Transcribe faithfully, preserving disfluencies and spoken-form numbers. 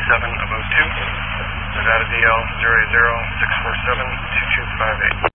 seven of oh two. Nevada D L zero zero six four seven two two five eight.